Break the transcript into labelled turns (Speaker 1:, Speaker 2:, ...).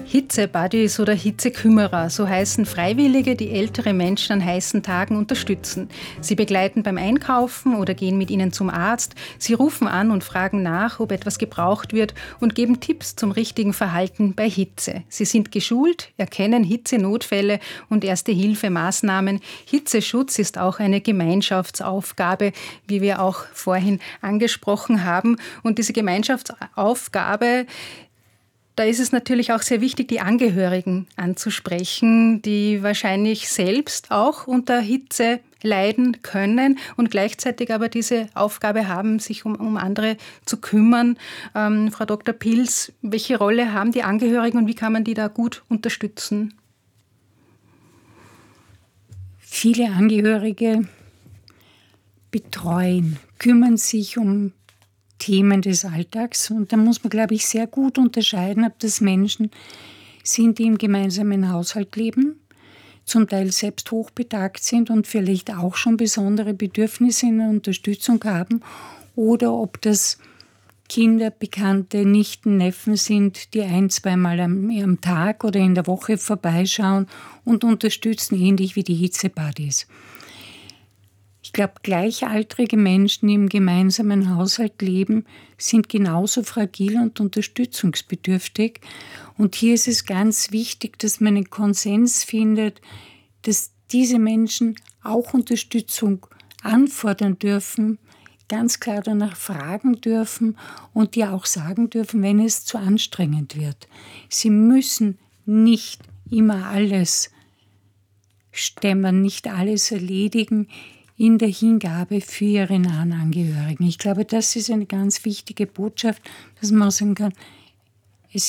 Speaker 1: Hitze-Buddies oder Hitzekümmerer, so heißen Freiwillige, die ältere Menschen an heißen Tagen unterstützen. Sie begleiten beim Einkaufen oder gehen mit ihnen zum Arzt. Sie rufen an und fragen nach, ob etwas gebraucht wird und geben Tipps zum richtigen Verhalten bei Hitze. Sie sind geschult, erkennen Hitzenotfälle und Erste-Hilfe-Maßnahmen. Hitzeschutz ist auch eine Gemeinschaftsaufgabe, wie wir auch vorhin angesprochen haben. Und diese Gemeinschaftsaufgabe, da ist es natürlich auch sehr wichtig, die Angehörigen anzusprechen, die wahrscheinlich selbst auch unter Hitze leiden können und gleichzeitig aber diese Aufgabe haben, sich um andere zu kümmern. Frau Dr. Pils, welche Rolle haben die Angehörigen und wie kann man die da gut unterstützen?
Speaker 2: Viele Angehörige betreuen, kümmern sich um Themen des Alltags. Und da muss man, glaube ich, sehr gut unterscheiden, ob das Menschen sind, die im gemeinsamen Haushalt leben, zum Teil selbst hochbetagt sind und vielleicht auch schon besondere Bedürfnisse in der Unterstützung haben, oder ob das Kinder, Bekannte, Nichten, Neffen sind, die 1-2 Mal am Tag oder in der Woche vorbeischauen und unterstützen, ähnlich wie die Hitze-Buddies. Ich glaube, gleichaltrige Menschen, die im gemeinsamen Haushalt leben, sind genauso fragil und unterstützungsbedürftig. Und hier ist es ganz wichtig, dass man einen Konsens findet, dass diese Menschen auch Unterstützung anfordern dürfen, ganz klar danach fragen dürfen und die auch sagen dürfen, wenn es zu anstrengend wird. Sie müssen nicht immer alles stemmen, nicht alles erledigen in der Hingabe für ihre nahen Angehörigen. Ich glaube, das ist eine ganz wichtige Botschaft, dass man sagen kann,